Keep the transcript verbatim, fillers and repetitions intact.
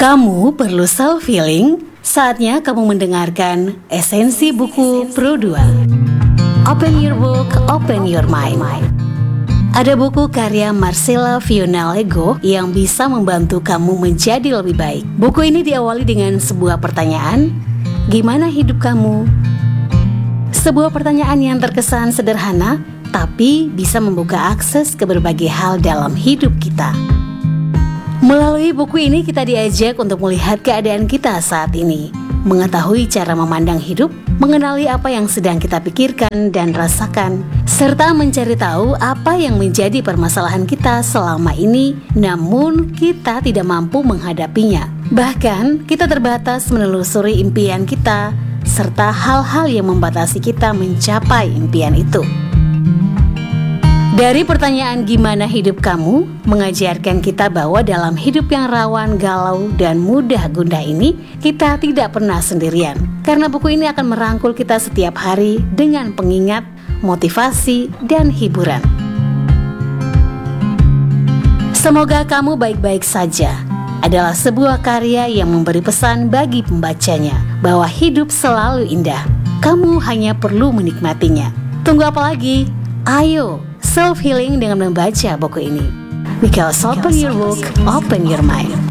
Kamu perlu self-healing? Saatnya kamu mendengarkan esensi buku Pro dua. Open your book, open your mind. Ada buku karya Marcella Fiona Lego yang bisa membantu kamu menjadi lebih baik. Buku ini diawali dengan sebuah pertanyaan, gimana hidup kamu? Sebuah pertanyaan yang terkesan sederhana, tapi bisa membuka akses ke berbagai hal dalam hidup kita. Melalui buku ini kita diajak untuk melihat keadaan kita saat ini, mengetahui cara memandang hidup, mengenali apa yang sedang kita pikirkan dan rasakan, serta mencari tahu apa yang menjadi permasalahan kita selama ini, namun kita tidak mampu menghadapinya. Bahkan kita terbatas menelusuri impian kita, serta hal-hal yang membatasi kita mencapai impian itu. Dari pertanyaan gimana hidup kamu, mengajarkan kita bahwa dalam hidup yang rawan, galau, dan mudah gundah ini, kita tidak pernah sendirian. Karena buku ini akan merangkul kita setiap hari dengan pengingat, motivasi, dan hiburan. Semoga kamu baik-baik saja. Adalah sebuah karya yang memberi pesan bagi pembacanya bahwa hidup selalu indah. Kamu hanya perlu menikmatinya. Tunggu apa lagi? Ayo self-healing dengan membaca buku ini. Because open your book, open your mind.